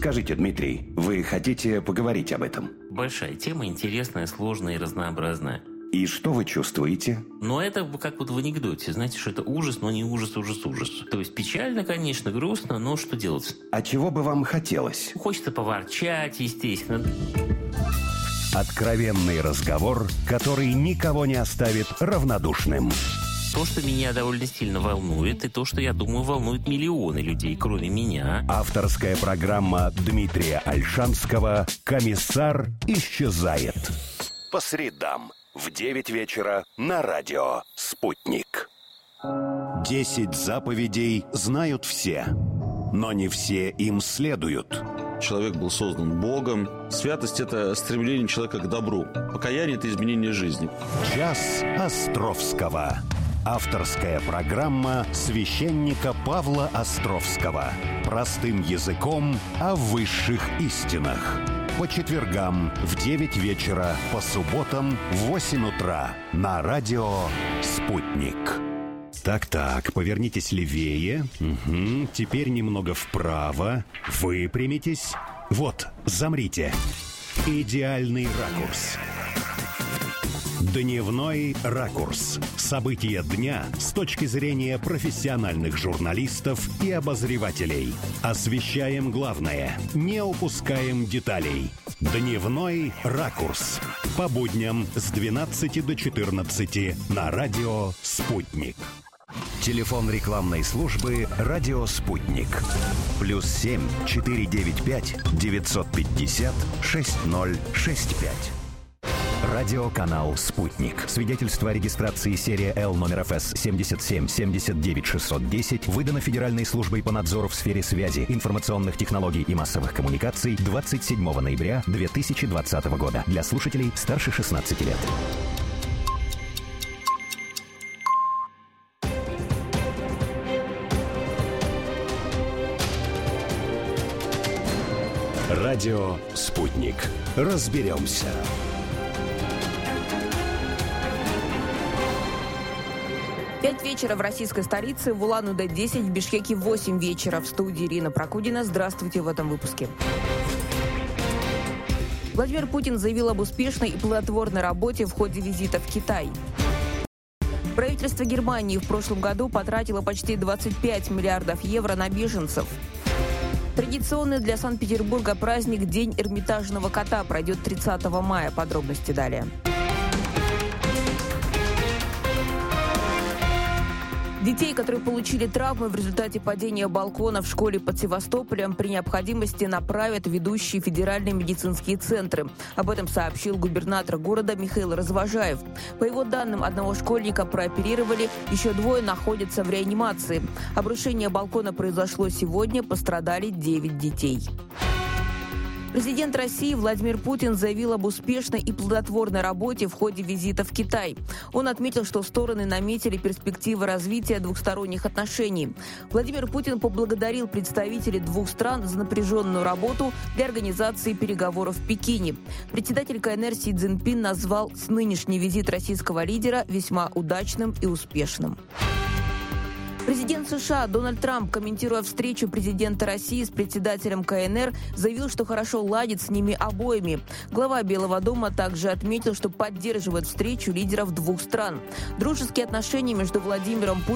Скажите, Дмитрий, вы хотите поговорить об этом? Большая тема, интересная, сложная и разнообразная. И что вы чувствуете? Но это как вот в анекдоте. Знаете, что это ужас, но не ужас. То есть печально, конечно, грустно, но что делать? А чего бы вам хотелось? Хочется поворчать, естественно. Откровенный разговор, который никого не оставит равнодушным. То, что меня довольно сильно волнует, и то, что, я думаю, волнует миллионы людей, кроме меня. Авторская программа Дмитрия Ольшанского «Комиссар исчезает». По средам в 9 вечера на радио «Спутник». 10 заповедей знают все, но не все им следуют. Человек был создан Богом. Святость – это стремление человека к добру. Покаяние – это изменение жизни. Час Островского. Авторская программа священника Павла Островского. Простым языком о высших истинах. По четвергам в 9 вечера, по субботам в 8 утра на радио «Спутник». Так, повернитесь левее. Угу. Теперь немного вправо. Выпрямитесь. Вот, замрите. Идеальный ракурс. Дневной ракурс. События дня с точки зрения профессиональных журналистов и обозревателей. Освещаем главное, не упускаем деталей. Дневной ракурс. По будням с 12 до 14 на радио «Спутник». Телефон рекламной службы «Радио Спутник». +7 495 950 6065. Радиоканал «Спутник». Свидетельство о регистрации серия Л номер ФС 77 79 610 выдано Федеральной службой по надзору в сфере связи, информационных технологий и массовых коммуникаций 27 ноября 2020 года. Для слушателей старше 16 лет. Радио «Спутник». Разберемся. Пять вечера в российской столице, в Улан-Удэ 10, в Бишкеке 8 вечера. В студии Ирина Прокудина. Здравствуйте в этом выпуске. Владимир Путин заявил об успешной и плодотворной работе в ходе визита в Китай. Правительство Германии в прошлом году потратило почти 25 миллиардов евро на беженцев. Традиционный для Санкт-Петербурга праздник День Эрмитажного кота пройдет 30 мая. Подробности далее. Детей, которые получили травмы в результате падения балкона в школе под Севастополем, при необходимости направят в ведущие федеральные медицинские центры. Об этом сообщил губернатор города Михаил Развожаев. По его данным, одного школьника прооперировали, еще 2 находятся в реанимации. Обрушение балкона произошло сегодня, пострадали 9 детей. Президент России Владимир Путин заявил об успешной и плодотворной работе в ходе визита в Китай. Он отметил, что стороны наметили перспективы развития двухсторонних отношений. Владимир Путин поблагодарил представителей 2 стран за напряженную работу для организации переговоров в Пекине. Председатель КНР Си Цзиньпин назвал нынешний визит российского лидера весьма удачным и успешным. Президент США Дональд Трамп, комментируя встречу президента России с председателем КНР, заявил, что хорошо ладит с ними обоими. Глава Белого дома также отметил, что поддерживает встречу лидеров 2 стран. Дружеские отношения между Владимиром Путиным